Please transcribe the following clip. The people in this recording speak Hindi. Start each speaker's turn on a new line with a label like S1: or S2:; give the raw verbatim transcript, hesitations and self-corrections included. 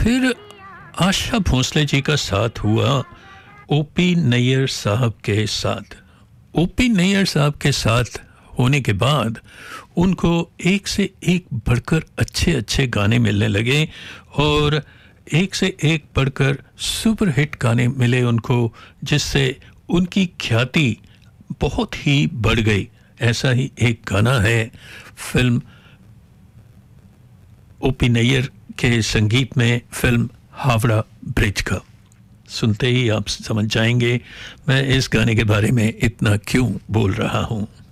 S1: फिर आशा भोसले जी का साथ हुआ ओपी नैयर साहब के साथ। ओपी नैयर साहब के साथ होने के बाद उनको एक से एक बढ़कर अच्छे अच्छे गाने मिलने लगे और एक से एक बढ़कर सुपर हिट गाने मिले उनको, जिससे उनकी ख्याति बहुत ही बढ़ गई। ऐसा ही एक गाना है फिल्म ओपी नैयर के संगीत में फिल्म हावड़ा ब्रिज का। सुनते ही आप समझ जाएंगे मैं इस गाने के बारे में इतना क्यों बोल रहा हूँ।